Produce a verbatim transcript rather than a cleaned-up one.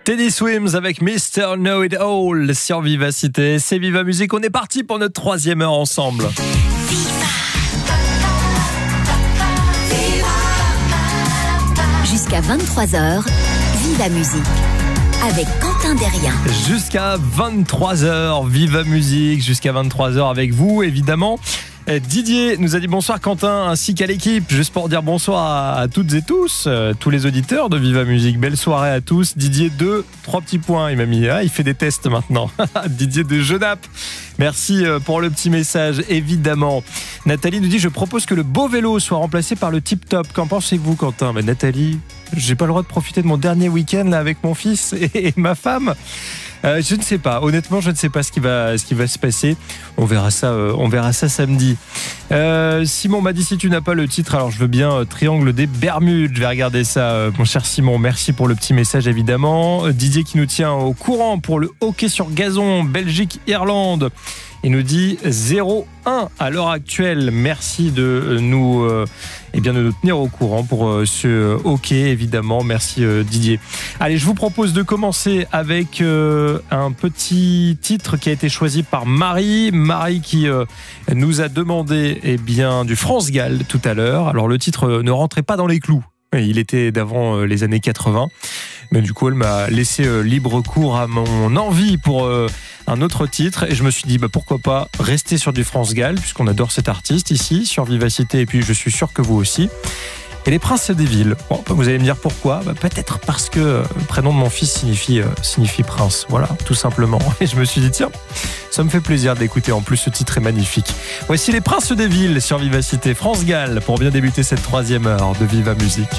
Teddy Swims avec mister Know It All sur Vivacité. C'est Viva Musique. On est parti pour notre troisième heure ensemble. Jusqu'à vingt-trois heures, Viva Musique avec Quentin Derrien. Jusqu'à vingt-trois heures, Viva Musique. Jusqu'à vingt-trois heures avec vous, évidemment. Didier nous a dit bonsoir Quentin ainsi qu'à l'équipe, juste pour dire bonsoir à toutes et tous, euh, tous les auditeurs de Viva Musique. Belle soirée à tous. Didier deux, trois petits points, il m'a mis, ah, il fait des tests maintenant. Didier de Genappe, merci pour le petit message évidemment. Nathalie nous dit je propose que le beau vélo soit remplacé par le Tip Top. Qu'en pensez-vous Quentin? Mais Nathalie, j'ai pas le droit de profiter de mon dernier week-end là avec mon fils et, et ma femme. Euh, je ne sais pas, honnêtement je ne sais pas ce qui va, ce qui va se passer. On verra ça, euh, on verra ça samedi. euh, Simon m'a dit si tu n'as pas le titre, alors je veux bien euh, Triangle des Bermudes. Je vais regarder ça, euh, mon cher Simon. Merci pour le petit message évidemment. euh, Didier qui nous tient au courant pour le hockey sur gazon Belgique-Irlande. Il nous dit zéro un à l'heure actuelle. Merci de nous, euh, eh bien de nous tenir au courant pour euh, ce hockey, évidemment. Merci euh, Didier. Allez, je vous propose de commencer avec euh, un petit titre qui a été choisi par Marie. Marie qui euh, nous a demandé eh bien, du France Gall tout à l'heure. Alors le titre euh, ne rentrait pas dans les clous. Il était d'avant euh, les années quatre-vingts. Mais du coup, elle m'a laissé euh, libre cours à mon envie pour euh, un autre titre. Et je me suis dit, bah, pourquoi pas rester sur du France Gall, puisqu'on adore cet artiste ici, sur Vivacité. Et puis, je suis sûr que vous aussi. Et les Princes des Villes. Bon, vous allez me dire pourquoi. Bah, peut-être parce que euh, le prénom de mon fils signifie, euh, signifie prince. Voilà, tout simplement. Et je me suis dit, tiens, ça me fait plaisir d'écouter. En plus, ce titre est magnifique. Voici les Princes des Villes sur Vivacité. France Gall pour bien débuter cette troisième heure de Viva Musique.